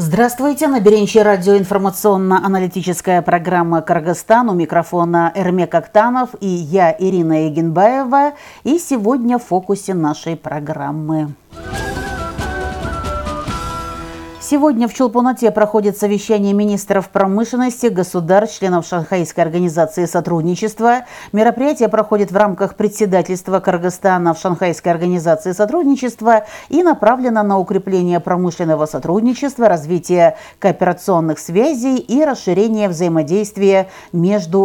Здравствуйте, на Беренче радио информационно-аналитическая программа «Кыргызстан». У микрофона Эрмек Актанов и я, Ирина Егенбаева. И сегодня в фокусе нашей программы. Сегодня в Чолпон-Ате проходит совещание министров промышленности, государств, членов Шанхайской организации сотрудничества. Мероприятие проходит в рамках председательства Кыргызстана в Шанхайской организации сотрудничества и направлено на укрепление промышленного сотрудничества, развитие кооперационных связей и расширение взаимодействия между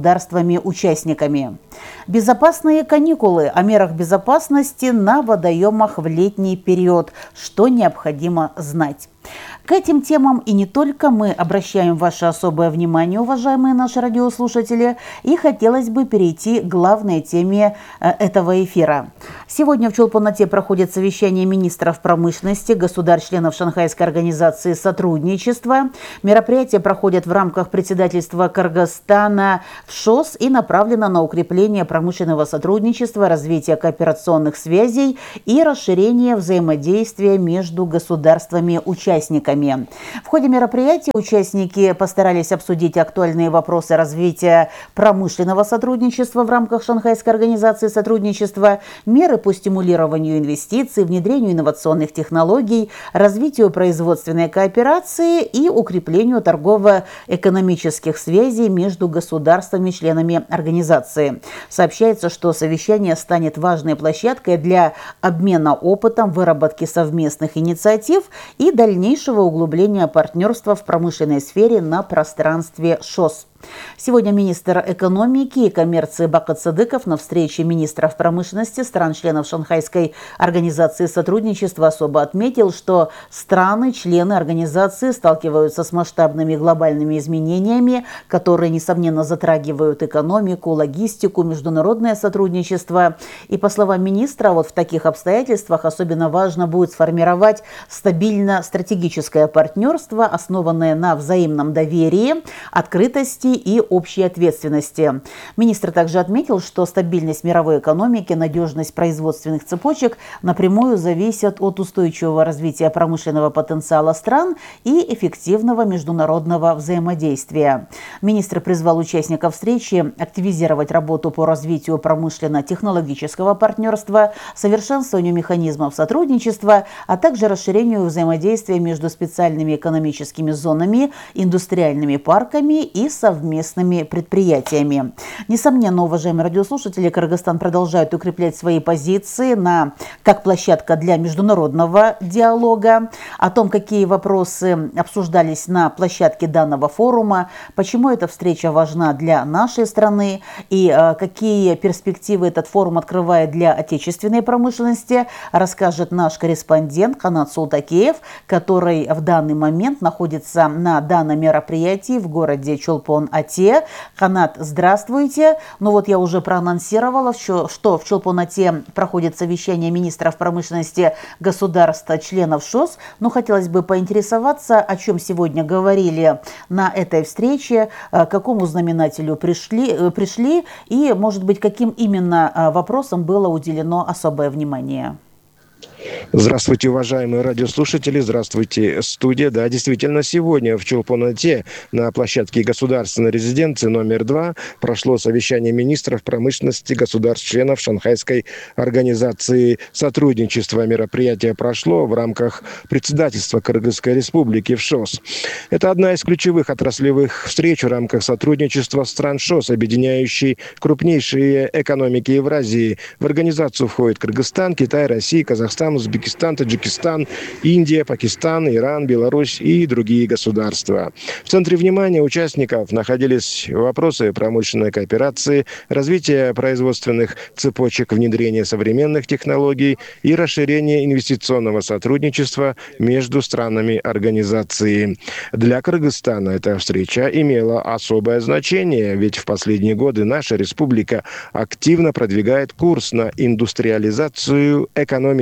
государствами-участниками. Безопасные каникулы. О мерах безопасности на водоемах в летний период. Что необходимо знать? К этим темам и не только мы обращаем ваше особое внимание, уважаемые наши радиослушатели, и хотелось бы перейти к главной теме этого эфира. Сегодня в Чолпон-Ате проходит совещание министров промышленности, государств-членов Шанхайской организации сотрудничества. Мероприятие проходит в рамках председательства Кыргызстана в ШОС и направлено на укрепление промышленного сотрудничества, развитие кооперационных связей и расширение взаимодействия между государствами-участниками. В ходе мероприятия участники постарались обсудить актуальные вопросы развития промышленного сотрудничества в рамках Шанхайской организации сотрудничества, меры по стимулированию инвестиций, внедрению инновационных технологий, развитию производственной кооперации и укреплению торгово-экономических связей между государствами-членами организации. Сообщается, что совещание станет важной площадкой для обмена опытом, выработки совместных инициатив и дальнейшего углубления партнерства в промышленной сфере на пространстве ШОС. Сегодня министр экономики и коммерции Бакыт Сыдыков на встрече министров промышленности стран-членов Шанхайской организации сотрудничества особо отметил, что страны-члены организации сталкиваются с масштабными глобальными изменениями, которые, несомненно, затрагивают экономику, логистику, международное сотрудничество. И, по словам министра, вот в таких обстоятельствах особенно важно будет сформировать стабильно-стратегическое партнерство, основанное на взаимном доверии, открытости и общей ответственности. Министр также отметил, что стабильность мировой экономики, надежность производственных цепочек напрямую зависят от устойчивого развития промышленного потенциала стран и эффективного международного взаимодействия. Министр призвал участников встречи активизировать работу по развитию промышленно-технологического партнерства, совершенствованию механизмов сотрудничества, а также расширению взаимодействия между специальными экономическими зонами, индустриальными парками и совместными предприятиями. Несомненно, уважаемые радиослушатели, Кыргызстан продолжает укреплять свои позиции как площадка для международного диалога, о том, какие вопросы обсуждались на площадке данного форума, почему эта встреча важна для нашей страны и какие перспективы этот форум открывает для отечественной промышленности, расскажет наш корреспондент Канат Султакеев, который в данный момент находится на данном мероприятии в городе Чолпон-Ате. Канат, здравствуйте. Ну вот я уже проанонсировала, что в Чолпон-Ате проходит совещание министров промышленности государств-членов ШОС. Но хотелось бы поинтересоваться, о чем сегодня говорили на этой встрече, к какому знаменателю пришли и, может быть, каким именно вопросам было уделено особое внимание. Здравствуйте, уважаемые радиослушатели, здравствуйте, студия. Да, действительно, сегодня в Чолпон-Ате на площадке государственной резиденции номер 2 прошло совещание министров промышленности государств-членов Шанхайской организации сотрудничества. Мероприятие прошло в рамках председательства Кыргызской республики в ШОС. Это одна из ключевых отраслевых встреч в рамках сотрудничества стран ШОС, объединяющей крупнейшие экономики Евразии. В организацию входят Кыргызстан, Китай, Россия, Казахстан, Узбекистан, Таджикистан, Индия, Пакистан, Иран, Беларусь и другие государства. В центре внимания участников находились вопросы промышленной кооперации, развития производственных цепочек, внедрения современных технологий и расширения инвестиционного сотрудничества между странами организации. Для Кыргызстана эта встреча имела особое значение, ведь в последние годы наша республика активно продвигает курс на индустриализацию экономики.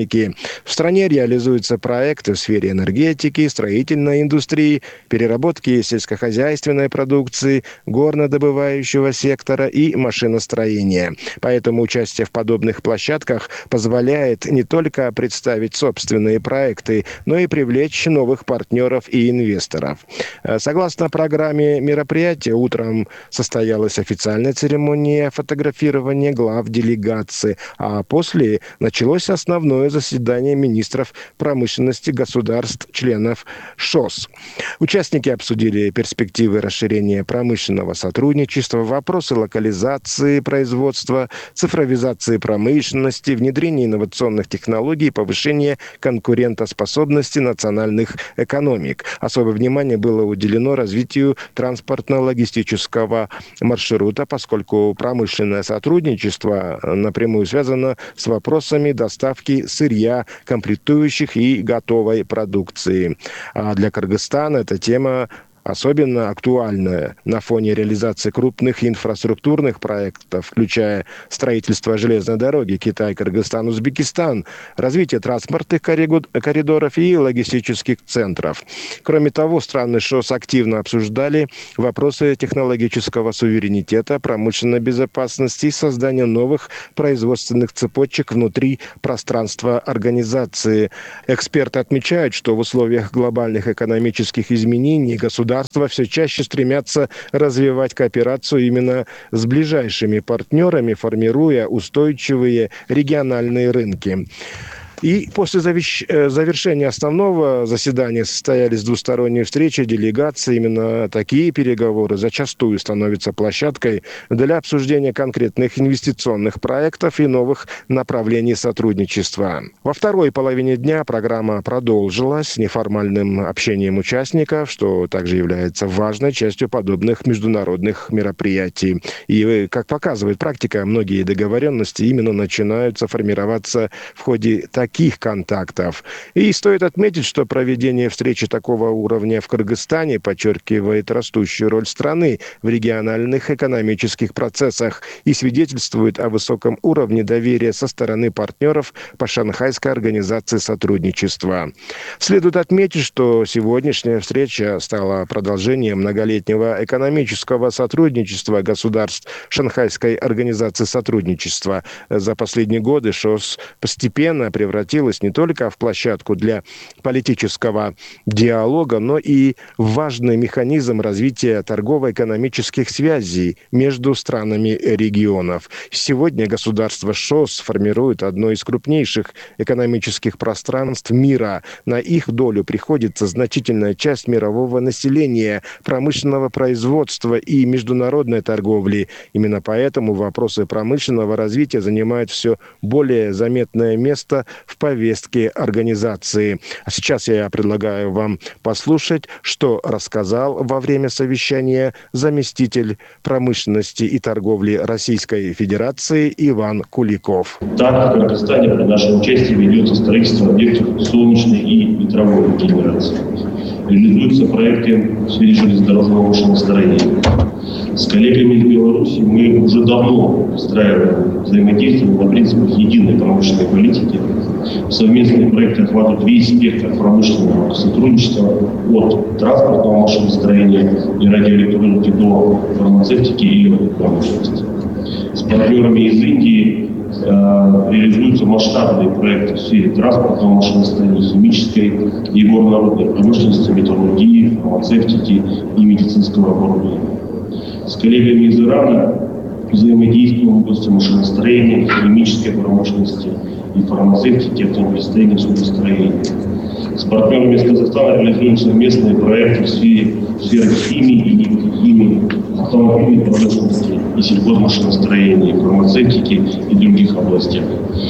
В стране реализуются проекты в сфере энергетики, строительной индустрии, переработки сельскохозяйственной продукции, горнодобывающего сектора и машиностроения. Поэтому участие в подобных площадках позволяет не только представить собственные проекты, но и привлечь новых партнеров и инвесторов. Согласно программе мероприятия, утром состоялась официальная церемония фотографирования глав делегации, а после началось основное заседание министров промышленности государств-членов ШОС. Участники обсудили перспективы расширения промышленного сотрудничества, вопросы локализации производства, цифровизации промышленности, внедрения инновационных технологий и повышения конкурентоспособности национальных экономик. Особое внимание было уделено развитию транспортно-логистического маршрута, поскольку промышленное сотрудничество напрямую связано с вопросами доставки сырья, комплектующих и готовой продукции. А для Кыргызстана эта тема особенно актуальная на фоне реализации крупных инфраструктурных проектов, включая строительство железной дороги Китай, Кыргызстан, Узбекистан, развитие транспортных коридоров и логистических центров. Кроме того, страны ШОС активно обсуждали вопросы технологического суверенитета, промышленной безопасности и создания новых производственных цепочек внутри пространства организации. Эксперты отмечают, что в условиях глобальных экономических изменений государства все чаще стремятся развивать кооперацию именно с ближайшими партнерами, формируя устойчивые региональные рынки. И после завершения основного заседания состоялись двусторонние встречи делегаций. Именно такие переговоры зачастую становятся площадкой для обсуждения конкретных инвестиционных проектов и новых направлений сотрудничества. Во второй половине дня программа продолжилась неформальным общением участников, что также является важной частью подобных международных мероприятий. И, как показывает практика, многие договоренности именно начинаются формироваться в ходе таких контактов. И стоит отметить, что проведение встречи такого уровня в Кыргызстане подчеркивает растущую роль страны в региональных экономических процессах и свидетельствует о высоком уровне доверия со стороны партнеров по Шанхайской организации сотрудничества. Следует отметить, что сегодняшняя встреча стала продолжением многолетнего экономического сотрудничества государств Шанхайской организации сотрудничества. За последние годы ШОС постепенно превратилась не только в площадку для политического диалога, но и в важный механизм развития торгово-экономических связей между странами регионов. Сегодня государство ШОС формирует одно из крупнейших экономических пространств мира. На их долю приходится значительная часть мирового населения, промышленного производства и международной торговли. Именно поэтому вопросы промышленного развития занимают все более заметное место в повестке организации. А сейчас я предлагаю вам послушать, что рассказал во время совещания заместитель промышленности и торговли Российской Федерации Иван Куликов. Так, в Кыргызстане при нашем участии ведется строительство объектов солнечной и ветровой генерации. Реализуются проекты в сфере железнодорожного машиностроения. С коллегами из Беларуси мы уже давно выстраиваем взаимодействие на принципах единой промышленной политики. Совместные проекты охватывают весь спектр промышленного сотрудничества от транспортного машиностроения и радиоэлектроники до фармацевтики и промышленности. С партнерами из Индии реализуются масштабные проекты в сфере транспортного машиностроения, химической и горнорудной промышленности, металлургии, фармацевтики и медицинского оборудования. С коллегами из Ирана взаимодействуем в области машиностроения, химической промышленности и фармацевтики, автомобилестроения, судостроения. С партнерами из Казахстана реализуем совместные проекты в сфере химии и нефтехимии, автомобильной промышленности и сельхозмашиностроения, фармацевтики и других областях.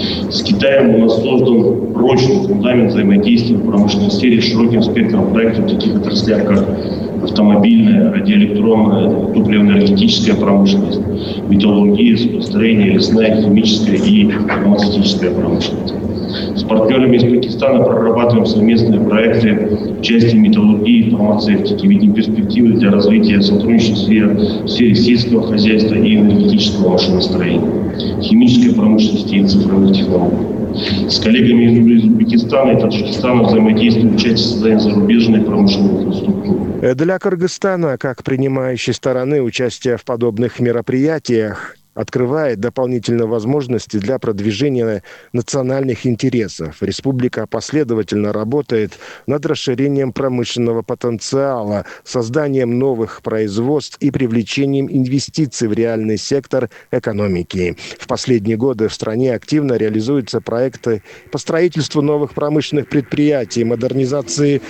С Китаем у нас создан прочный фундамент взаимодействия в промышленной сфере с широким спектром проектов в таких отраслях, как автомобильная, радиоэлектронная, топливно-энергетическая промышленность, металлургия, судостроение, лесная, химическая и фармацевтическая промышленность. С партнерами из Пакистана прорабатываем совместные проекты в части металлургии и фармацевтики, видим перспективы для развития сотрудничества в сфере сельского хозяйства и энергетического машиностроения, химической промышленности и цифровых технологий. С коллегами из Узбекистана и Таджикистана взаимодействуем в части создания зарубежной промышленной инфраструктуры. Для Кыргызстана, как принимающей стороны, участие в подобных мероприятиях открывает дополнительные возможности для продвижения национальных интересов. Республика последовательно работает над расширением промышленного потенциала, созданием новых производств и привлечением инвестиций в реальный сектор экономики. В последние годы в стране активно реализуются проекты по строительству новых промышленных предприятий, модернизации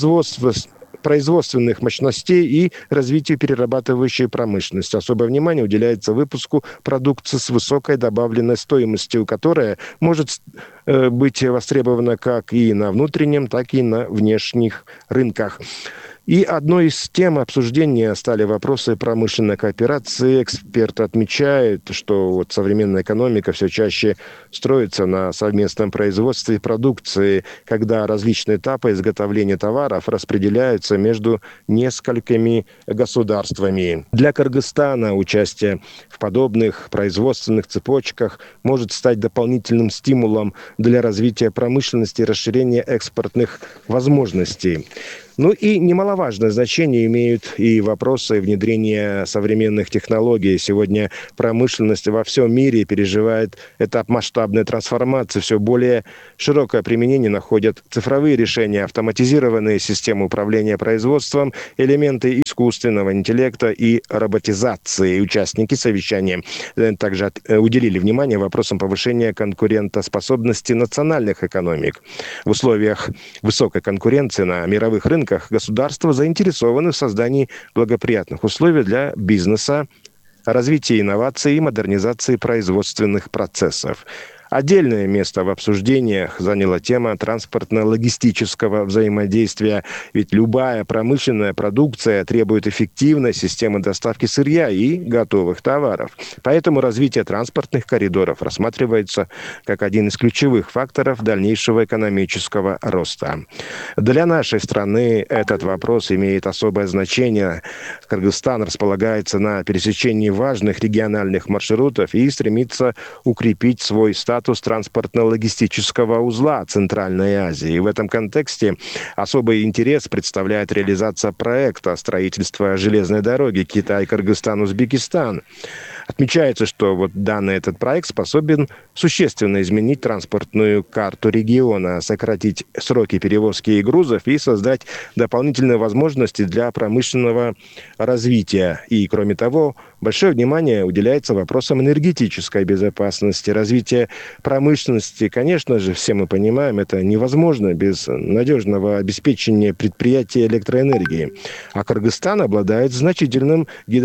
производственных мощностей и развитию перерабатывающей промышленности. Особое внимание уделяется выпуску продукции с высокой добавленной стоимостью, которая может быть востребована как и на внутреннем, так и на внешних рынках. И одной из тем обсуждения стали вопросы промышленной кооперации. Эксперты отмечают, что современная экономика все чаще строится на совместном производстве продукции, когда различные этапы изготовления товаров распределяются между несколькими государствами. Для Кыргызстана участие в подобных производственных цепочках может стать дополнительным стимулом для развития промышленности и расширения экспортных возможностей. Ну и немаловажное значение имеют и вопросы внедрения современных технологий. Сегодня промышленность во всем мире переживает этап масштабной трансформации. Все более широкое применение находят цифровые решения, автоматизированные системы управления производством, элементы искусственного интеллекта и роботизации. Участники совещания также уделили внимание вопросам повышения конкурентоспособности национальных экономик. В условиях высокой конкуренции на мировых рынках государства заинтересованы в создании благоприятных условий для бизнеса, развития инноваций и модернизации производственных процессов. Отдельное место в обсуждениях заняла тема транспортно-логистического взаимодействия, ведь любая промышленная продукция требует эффективной системы доставки сырья и готовых товаров. Поэтому развитие транспортных коридоров рассматривается как один из ключевых факторов дальнейшего экономического роста. Для нашей страны этот вопрос имеет особое значение. Кыргызстан располагается на пересечении важных региональных маршрутов и стремится укрепить свой статус транспортно-логистического узла Центральной Азии. И в этом контексте особый интерес представляет реализация проекта строительства железной дороги Китай-Кыргызстан-Узбекистан. Отмечается, что данный этот проект способен существенно изменить транспортную карту региона, сократить сроки перевозки грузов и создать дополнительные возможности для промышленного развития. И, кроме того, большое внимание уделяется вопросам энергетической безопасности, развития промышленности. Конечно же, все мы понимаем, это невозможно без надежного обеспечения предприятий электроэнергии. А Кыргызстан обладает значительным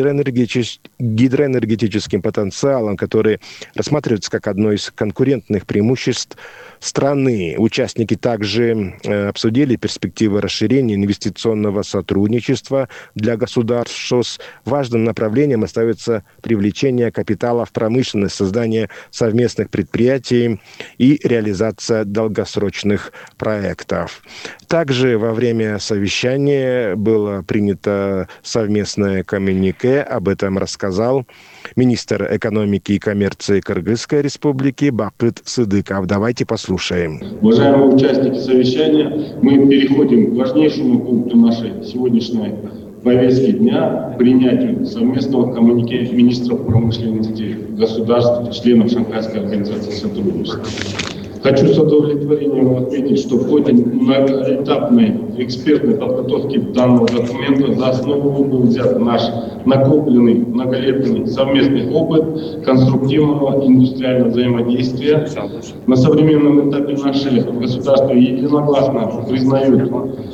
гидроэнергетическим потенциалом, который рассматривается как одно из конкурентных преимуществ страны. Участники также обсудили перспективы расширения инвестиционного сотрудничества для государств. Важным направлением остается привлечение капитала в промышленность, создание совместных предприятий и реализация долгосрочных проектов. Также во время совещания было принято совместное коммюнике. Об этом рассказал министр экономики и коммерции Кыргызской республики Бакыт Сыдыков. Давайте послушаем. Уважаемые участники совещания, мы переходим к важнейшему пункту нашей сегодняшней повестки дня — принятию совместного коммюнике министров промышленности государств, членов Шанхайской организации сотрудничества. Хочу с удовлетворением отметить, что в ходе многоэтапной экспертной подготовки данного документа за основу был взят наш накопленный многолетний совместный опыт конструктивного индустриального взаимодействия. На современном этапе наши государства единогласно признают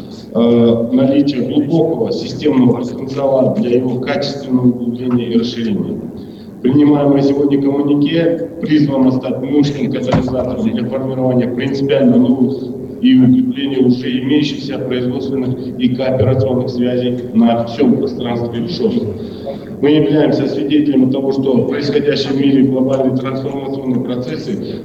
наличие глубокого системного потенциала для его качественного углубления и расширения. Принимаемое сегодня коммюнике призвано стать мощным катализатором для формирования принципиально новых и укрепления уже имеющихся производственных и кооперационных связей на всем пространстве решен. Мы являемся свидетелями того, что происходящие в мире глобальные трансформационные процессы,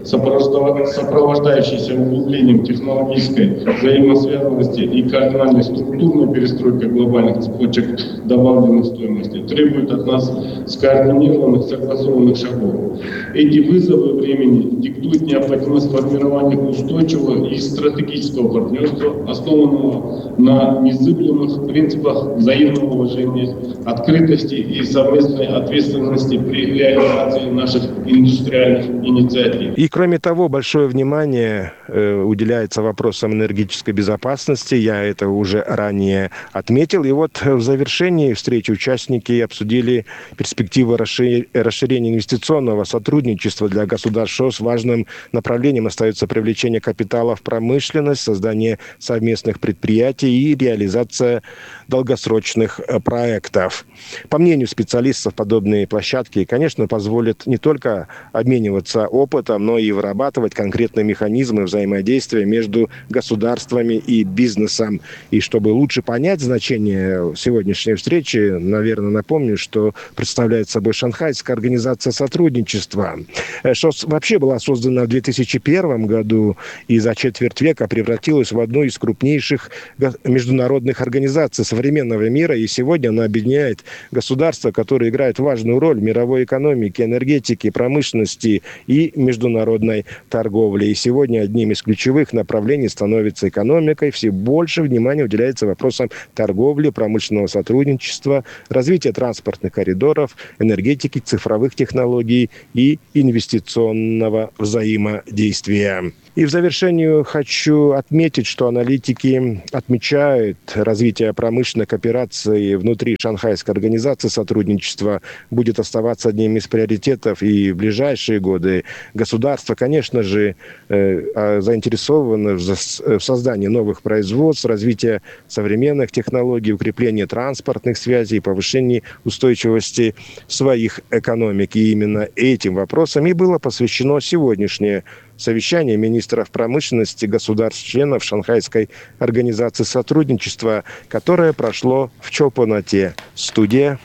сопровождающиеся углублением технологической взаимосвязанности и кардинальной структурной перестройкой глобальных цепочек добавленной стоимости, требуют от нас скоординированных, согласованных шагов. Эти вызовы времени диктуют необходимость формирования устойчивого и стратегического партнерства, основанного на незыблемых принципах взаимного уважения, открытости и совместной ответственности при реализации наших индустриальных инициатив. И кроме того, большое внимание уделяется вопросам энергетической безопасности. Я это уже ранее отметил. И вот в завершении встречи участники обсудили перспективы расширения инвестиционного сотрудничества для государств ШОС. Важным направлением остается привлечение капитала в промышленность, создание совместных предприятий и реализация долгосрочных проектов. По мнению специалистов, подобные площадки, конечно, позволят не только обмениваться опытом, но и вырабатывать конкретные механизмы взаимодействия между государствами и бизнесом. И чтобы лучше понять значение сегодняшней встречи, наверное, напомню, что представляет собой Шанхайская организация сотрудничества. ШОС вообще была создана в 2001 году и за четверть века превратилась в одну из крупнейших международных организаций современного мира. И сегодня она объединяет государства, которые играют важную роль в мировой экономике, энергетике, промышленности и международной торговле. И сегодня одним из ключевых направлений становится экономика, и все больше внимания уделяется вопросам торговли, промышленного сотрудничества, развития транспортных коридоров, энергетики, цифровых технологий и инвестиционного взаимодействия. И в завершение хочу отметить, что аналитики отмечают, развитие промышленной кооперации внутри Шанхайской организации сотрудничества будет оставаться одним из приоритетов и в ближайшие годы. Государство, конечно же, заинтересовано в создании новых производств, развитии современных технологий, укреплении транспортных связей, повышении устойчивости своих экономик. И именно этим вопросам и было посвящено сегодняшнее совещание министров промышленности государств-членов Шанхайской организации сотрудничества, которое прошло в Чолпон-Ате. Студия.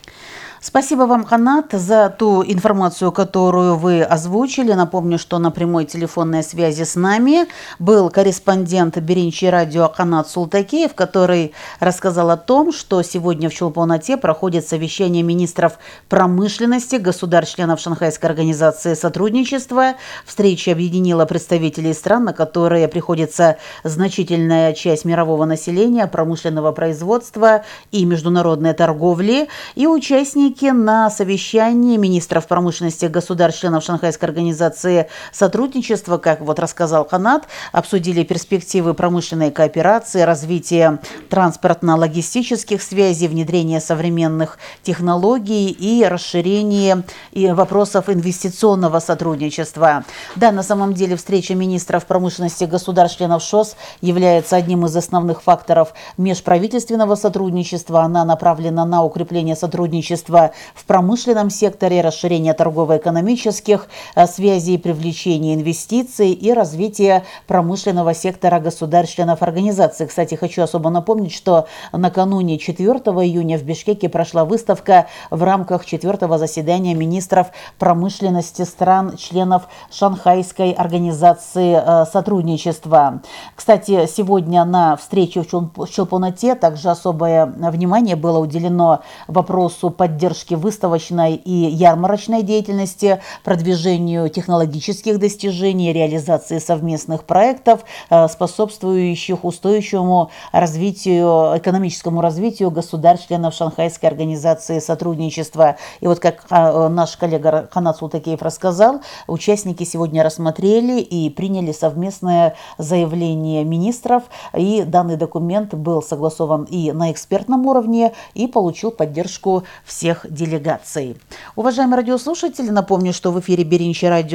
Спасибо вам, Канат, за ту информацию, которую вы озвучили. Напомню, что на прямой телефонной связи с нами был корреспондент Беринчи радио Канат Султакеев, который рассказал о том, что сегодня в Чолпон-Ате проходит совещание министров промышленности государств-членов Шанхайской организации сотрудничества. Встреча объединила представителей стран, на которые приходится значительная часть мирового населения, промышленного производства и международной торговли, и участники на совещании министров промышленности государств-членов Шанхайской организации сотрудничества, как вот рассказал Канат, обсудили перспективы промышленной кооперации, развитие транспортно-логистических связей, внедрение современных технологий и расширение вопросов инвестиционного сотрудничества. Да, на самом деле встреча министров промышленности государств-членов ШОС является одним из основных факторов межправительственного сотрудничества. Она направлена на укрепление сотрудничества в промышленном секторе, расширение торгово-экономических связей, привлечение инвестиций и развитие промышленного сектора государств-членов организации. Кстати, хочу особо напомнить, что накануне 4 июня в Бишкеке прошла выставка в рамках 4-го заседания министров промышленности стран-членов Шанхайской организации сотрудничества. Кстати, сегодня на встрече в Чолпон-Ате также особое внимание было уделено вопросу поддержки выставочной и ярмарочной деятельности, продвижению технологических достижений, реализации совместных проектов, способствующих устойчивому развитию, экономическому развитию государств-членов Шанхайской организации сотрудничества. И вот как наш коллега Канат Султакеев рассказал, участники сегодня рассмотрели и приняли совместное заявление министров, и данный документ был согласован и на экспертном уровне, и получил поддержку всех делегаций. Уважаемые радиослушатели, напомню, что в эфире Беринчи радио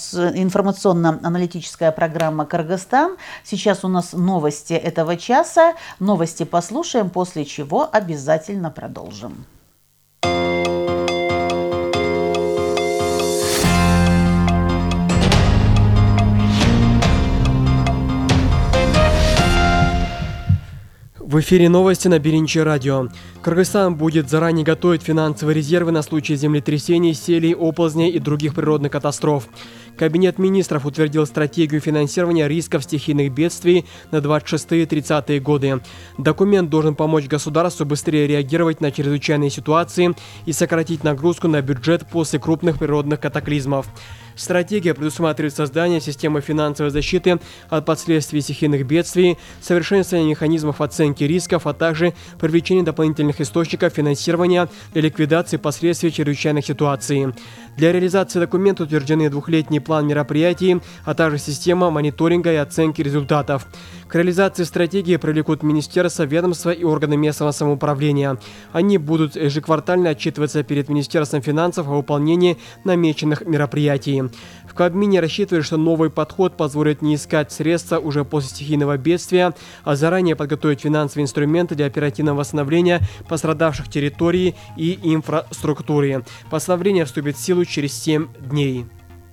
информационно-аналитическая программа «Кыргызстан». Сейчас у нас новости этого часа. Новости послушаем, после чего обязательно продолжим. В эфире новости на Беринчи радио. Кыргызстан будет заранее готовить финансовые резервы на случай землетрясений, селей, оползней и других природных катастроф. Кабинет министров утвердил стратегию финансирования рисков стихийных бедствий на 26-30 годы. Документ должен помочь государству быстрее реагировать на чрезвычайные ситуации и сократить нагрузку на бюджет после крупных природных катаклизмов. Стратегия предусматривает создание системы финансовой защиты от последствий стихийных бедствий, совершенствование механизмов оценки рисков, а также привлечение дополнительных источников финансирования для ликвидации последствий чрезвычайных ситуаций. Для реализации документа утверждены двухлетний план мероприятий, а также система мониторинга и оценки результатов. К реализации стратегии привлекут министерства, ведомства и органы местного самоуправления. Они будут ежеквартально отчитываться перед Министерством финансов о выполнении намеченных мероприятий. В Кабмине рассчитывают, что новый подход позволит не искать средства уже после стихийного бедствия, а заранее подготовить финансовые инструменты для оперативного восстановления пострадавших территорий и инфраструктуры. Постановление вступит в силу через 7 дней.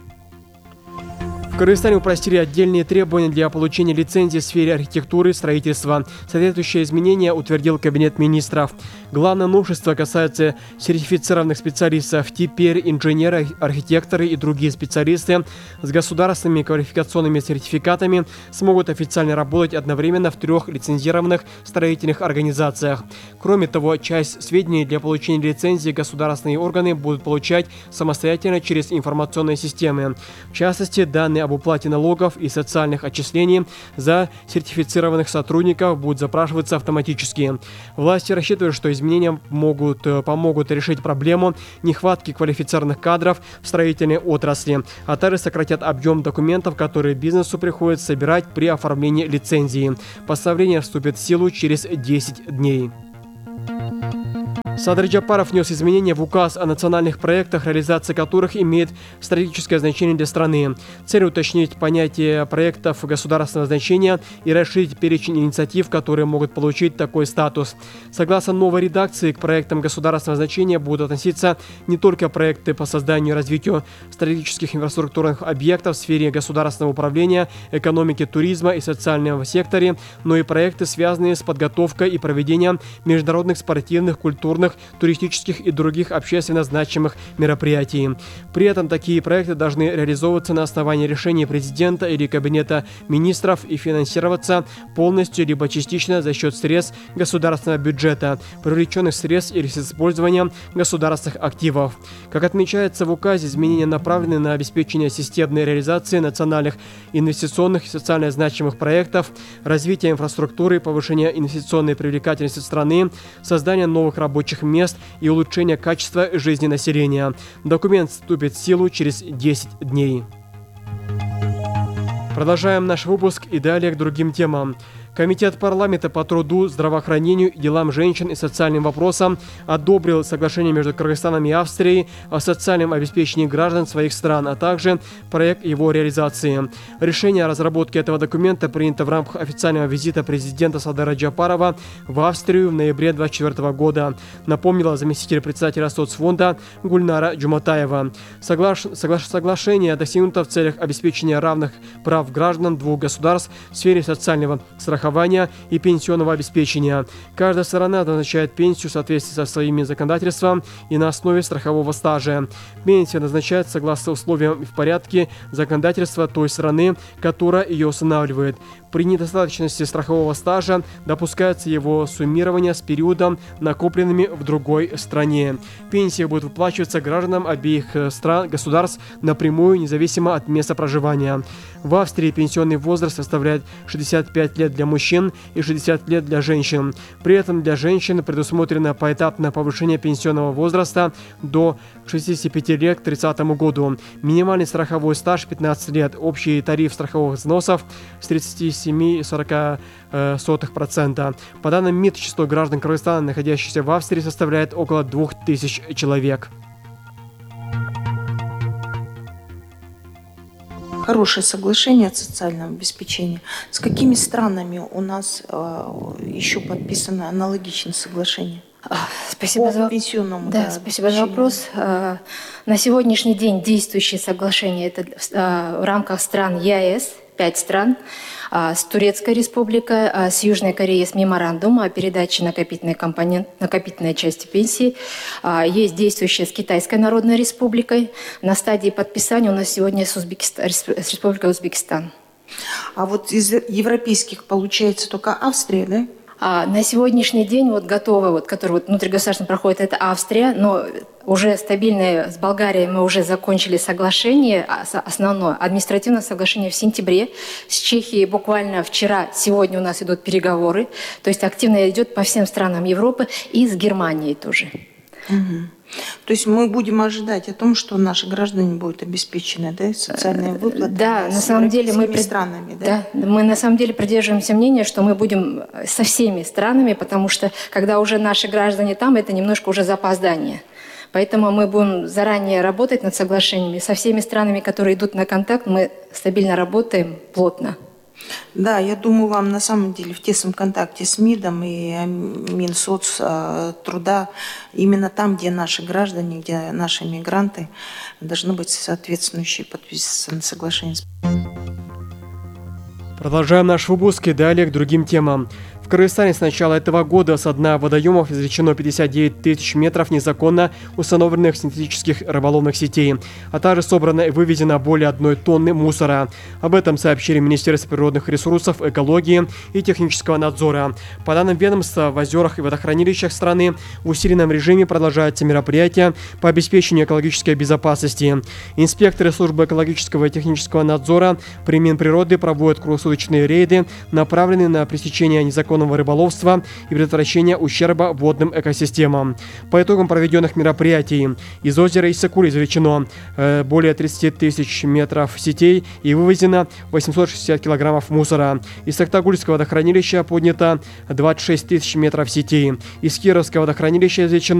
В Кыргызстане упростили отдельные требования для получения лицензии в сфере архитектуры и строительства. Соответствующие изменения утвердил Кабинет министров. Главное новшество касается сертифицированных специалистов. Теперь инженеры, архитекторы и другие специалисты с государственными квалификационными сертификатами смогут официально работать одновременно в 3 лицензированных строительных организациях. Кроме того, часть сведений для получения лицензии государственные органы будут получать самостоятельно через информационные системы. В частности, данные об уплате налогов и социальных отчислений за сертифицированных сотрудников будут запрашиваться автоматически. Власти рассчитывают, что изменения помогут решить проблему нехватки квалифицированных кадров в строительной отрасли, а также сократят объем документов, которые бизнесу приходится собирать при оформлении лицензии. Постановление вступит в силу через 10 дней. Садыр Джапаров внес изменения в указ о национальных проектах, реализация которых имеет стратегическое значение для страны. Цель уточнить понятие проектов государственного значения и расширить перечень инициатив, которые могут получить такой статус. Согласно новой редакции, к проектам государственного значения будут относиться не только проекты по созданию и развитию стратегических инфраструктурных объектов в сфере государственного управления, экономики, туризма и социального секторе, но и проекты, связанные с подготовкой и проведением международных спортивных, культурных, туристических и других общественно значимых мероприятий. При этом такие проекты должны реализовываться на основании решения президента или Кабинета министров и финансироваться полностью либо частично за счет средств государственного бюджета, привлеченных средств или с использованием государственных активов. Как отмечается в указе, изменения направлены на обеспечение системной реализации национальных инвестиционных и социально значимых проектов, развитие инфраструктуры, повышение инвестиционной привлекательности страны, создание новых рабочих мест и улучшение качества жизни населения. Документ вступит в силу через 10 дней. Продолжаем наш выпуск и далее к другим темам. Комитет парламента по труду, здравоохранению, делам женщин и социальным вопросам одобрил соглашение между Кыргызстаном и Австрией о социальном обеспечении граждан своих стран, а также проект его реализации. Решение о разработке этого документа принято в рамках официального визита президента Садыра Джапарова в Австрию в ноябре 2024 года, напомнила заместитель председателя соцфонда Гульнара Джуматаева. Соглашение достигнуто в целях обеспечения равных прав граждан двух государств в сфере социального страхования и пенсионного обеспечения. Каждая сторона назначает пенсию в соответствии со своими законодательством и на основе страхового стажа. Пенсия назначается согласно условиям и в порядке законодательства той страны, которая ее устанавливает. При недостаточности страхового стажа допускается его суммирование с периодом, накопленными в другой стране. Пенсия будет выплачиваться гражданам обеих стран, государств напрямую, независимо от места проживания. В Австрии пенсионный возраст составляет 65 лет для мужчин и 60 лет для женщин. При этом для женщин предусмотрено поэтапное повышение пенсионного возраста до 65 лет к 30 году. Минимальный страховой стаж 15 лет. Общий тариф страховых взносов с 37,40%. По данным МИД, число граждан Кыргызстана, находящихся в Австрии, составляет около 2000 человек. Хорошее соглашение о социальном обеспечении. С какими странами у нас еще подписано аналогичное соглашение? Спасибо за пенсионному. Спасибо за вопрос. На сегодняшний день действующее соглашение это в рамках стран ЕАЭС, 5 стран. с Турецкой республикой, с Южной Кореей с меморандум о передаче накопительной части пенсии. Есть действующая с Китайской Народной Республикой. На стадии подписания у нас сегодня с Республикой Узбекистан. А вот из европейских получается только Австрия, да? На сегодняшний день вот готовы, вот, который вот внутригосударственно проходит, это Австрия, но уже стабильное с Болгарией мы уже закончили соглашение, основное административное соглашение в сентябре. С Чехией буквально вчера, сегодня у нас идут переговоры, то есть активно идет по всем странам Европы и с Германией тоже. Угу. То есть мы будем ожидать о том, что наши граждане будут обеспечены, да, социальные выплаты. Да, на самом деле мы странами, да? Да, мы на самом деле придерживаемся мнения, что мы будем со всеми странами, потому что когда уже наши граждане там, это немножко уже запоздание. Поэтому мы будем заранее работать над соглашениями со всеми странами, которые идут на контакт. Мы стабильно работаем плотно. Да, я думаю, вам на самом деле в тесном контакте с МИДом и Минсоцтруда, именно там, где наши граждане, где наши мигранты, должны быть соответствующие подписаны соглашения. Продолжаем наш выпуск и далее к другим темам. В Кыргызстане с начала этого года со дна водоемов извлечено 59 тысяч метров незаконно установленных синтетических рыболовных сетей, а также собрано и вывезено более 1 тонны мусора. Об этом сообщили Министерство природных ресурсов, экологии и технического надзора. По данным ведомства, в озерах и водохранилищах страны в усиленном режиме продолжаются мероприятия по обеспечению экологической безопасности. Инспекторы службы экологического и технического надзора при Минприроды проводят круглосуточные рейды, направленные на пресечение незаконного рыболовства и предотвращение ущерба водным экосистемам. По итогам проведенных мероприятий из озера Иссык-Куль извлечено более 30 тысяч метров сетей и вывезено 860 килограммов мусора. Из Токтагульского водохранилища поднято 26 тысяч метров сетей. Из Кировского водохранилища извлечено